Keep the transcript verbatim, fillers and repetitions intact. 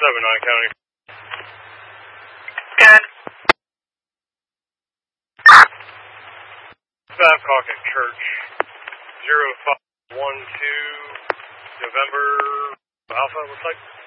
seven nine County. Good. Babcock at Church. zero five one two November Alpha, looks like.